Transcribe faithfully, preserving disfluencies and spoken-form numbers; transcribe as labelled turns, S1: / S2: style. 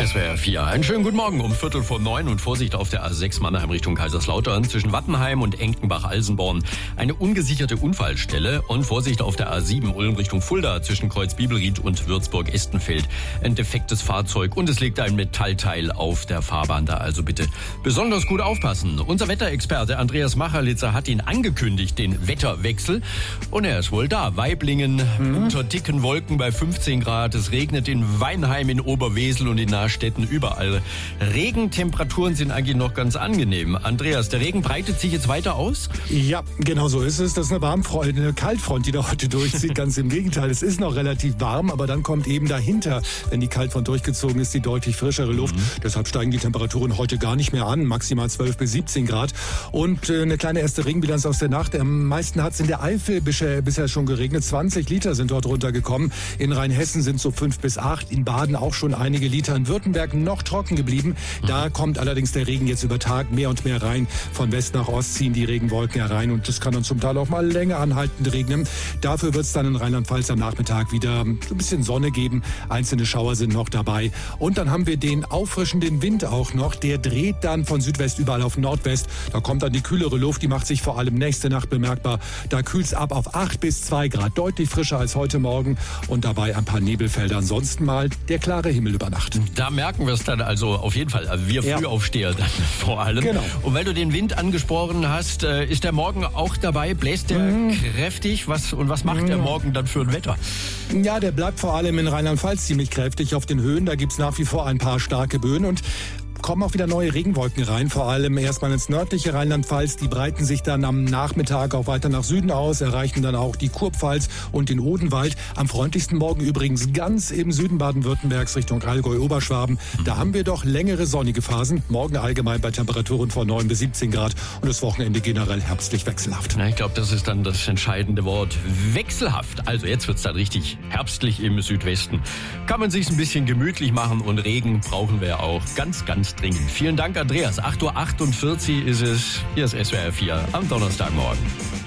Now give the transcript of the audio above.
S1: S W R vier. Einen schönen guten Morgen um Viertel vor neun und Vorsicht auf der A sechs Mannheim Richtung Kaiserslautern zwischen Wattenheim und Enkenbach-Alsenborn. Eine ungesicherte Unfallstelle und Vorsicht auf der A sieben Ulm Richtung Fulda zwischen Kreuz-Bibelried und Würzburg-Estenfeld. Ein defektes Fahrzeug und es liegt ein Metallteil auf der Fahrbahn da. Also bitte besonders gut aufpassen. Unser Wetterexperte Andreas Macherlitzer hat ihn angekündigt, den Wetterwechsel. Und er ist wohl da. Waiblingen mhm. unter dicken Wolken bei fünfzehn Grad. Es regnet in Weinheim, in Oberwesel und in Nahstetten überall. Regentemperaturen sind eigentlich noch ganz angenehm. Andreas, der Regen breitet sich jetzt weiter aus?
S2: Ja, genau so ist es. Das ist eine Warmfront, eine Kaltfront, die da heute durchzieht. Ganz im Gegenteil. Es ist noch relativ warm, aber dann kommt eben dahinter, wenn die Kaltfront durchgezogen ist, die deutlich frischere Luft. Mhm. Deshalb steigen die Temperaturen heute gar nicht mehr an. Maximal zwölf bis siebzehn Grad. Und äh, eine kleine erste Regenbilanz aus der Nacht. Am meisten hat es in der Eifel bisher, bisher schon geregnet. zwanzig Liter sind dort runtergekommen. In Rheinhessen sind so fünf bis acht. In Baden auch schon einige Liter. In Württemberg noch trocken geblieben. Da kommt allerdings der Regen jetzt über Tag mehr und mehr rein. Von West nach Ost ziehen die Regenwolken herein und das kann dann zum Teil auch mal länger anhaltend regnen. Dafür wird es dann in Rheinland-Pfalz am Nachmittag wieder ein bisschen Sonne geben. Einzelne Schauer sind noch dabei. Und dann haben wir den auffrischenden Wind auch noch. Der dreht dann von Südwest überall auf Nordwest. Da kommt dann die kühlere Luft. Die macht sich vor allem nächste Nacht bemerkbar. Da kühlt es ab auf acht bis zwei Grad. Deutlich frischer als heute Morgen. Und dabei ein paar Nebelfelder. Ansonsten mal der klare Himmel über Nacht.
S1: Da merken wir es dann also auf jeden Fall. Wir
S2: Ja.
S1: Frühaufsteher dann vor allem.
S2: Genau.
S1: Und weil du den Wind angesprochen hast, ist der morgen auch dabei? Bläst der
S2: Mhm.
S1: kräftig? Was, und was macht
S2: Mhm.
S1: der morgen dann für ein Wetter?
S2: Ja, der bleibt vor allem in Rheinland-Pfalz ziemlich kräftig auf den Höhen. Da gibt's nach wie vor ein paar starke Böen und kommen auch wieder neue Regenwolken rein, vor allem erstmal ins nördliche Rheinland-Pfalz. Die breiten sich dann am Nachmittag auch weiter nach Süden aus, erreichen dann auch die Kurpfalz und den Odenwald. Am freundlichsten morgen übrigens ganz im Süden Baden-Württembergs Richtung Allgäu-Oberschwaben. Da haben wir doch längere sonnige Phasen. Morgen allgemein bei Temperaturen von neun bis siebzehn Grad und das Wochenende generell herbstlich wechselhaft.
S1: Na, ich glaube, das ist dann das entscheidende Wort. Wechselhaft. Also jetzt wird's dann richtig herbstlich im Südwesten. Kann man sich's ein bisschen gemütlich machen und Regen brauchen wir auch ganz, ganz dringend. Vielen Dank, Andreas. acht Uhr achtundvierzig ist es. Hier ist S W R vier am Donnerstagmorgen.